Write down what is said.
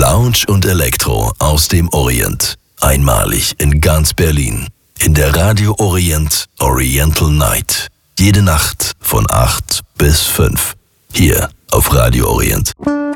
Lounge und Elektro aus dem Orient. Einmalig in ganz Berlin. In der Radio Orient Oriental Night. Jede Nacht von 8 bis 5. Hier auf Radio Orient.